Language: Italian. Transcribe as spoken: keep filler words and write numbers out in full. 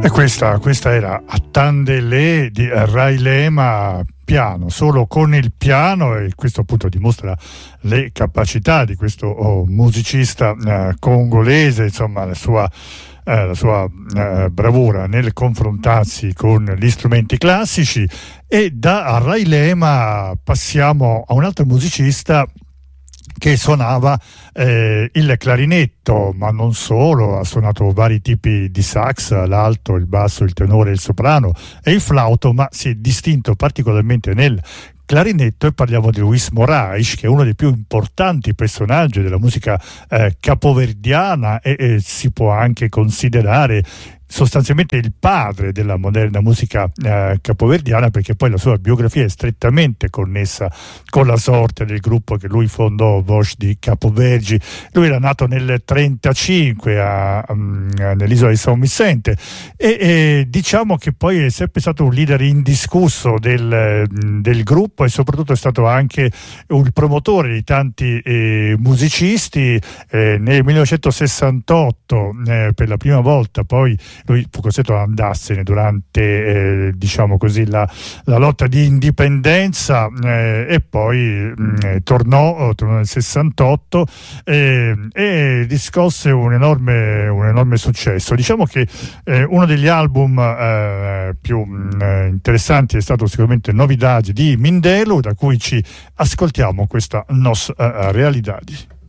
E questa, questa era Attendez-les di Ray Lema, piano, solo con il piano, e questo appunto dimostra le capacità di questo oh, musicista eh, congolese, insomma la sua, eh, la sua eh, bravura nel confrontarsi con gli strumenti classici. E da Ray Lema passiamo a un altro musicista che suonava eh, il clarinetto, ma non solo, ha suonato vari tipi di sax, l'alto, il basso, il tenore, il soprano e il flauto, ma si è distinto particolarmente nel clarinetto, e parliamo di Luis Moraes, che è uno dei più importanti personaggi della musica eh, capoverdiana e, e si può anche considerare sostanzialmente il padre della moderna musica eh, capoverdiana, perché poi la sua biografia è strettamente connessa con la sorte del gruppo che lui fondò, Voce di Capovergi. Lui era nato nel trentacinque a, um, nell'isola di San Vicente e, e diciamo che poi è sempre stato un leader indiscusso del, del gruppo, e soprattutto è stato anche un promotore di tanti eh, musicisti. Eh, nel millenovecentosessantotto eh, per la prima volta poi lui fu costretto ad andarsene durante eh, diciamo così la, la lotta di indipendenza eh, e poi mh, tornò, tornò nel sessantotto eh, e riscosse un enorme, un enorme successo. Diciamo che eh, uno degli album eh, più mh, interessanti è stato sicuramente Novidade di Mindelo, da cui ci ascoltiamo questa Nos uh, Realidade.